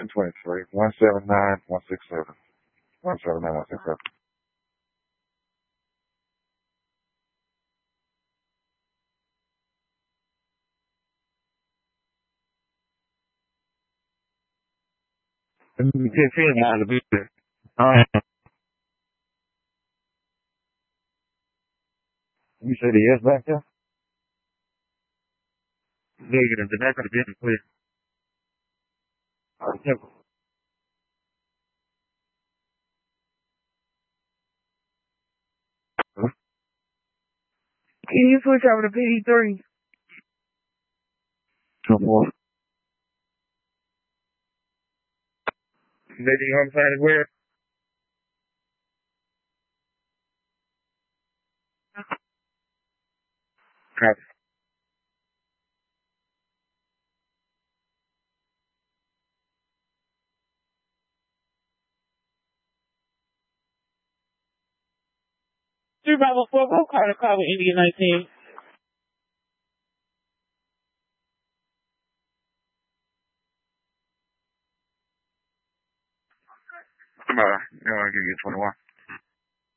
1023, 179167. 179167. You can't see him out of the building. You said he is back there? Negative. The back of the building clear. Simple. Can you switch over to PD3? Come on. Lady homicide is where? Copy. Three Bravo 4, go call the call with Indian 19. Come on. I'll give you 21.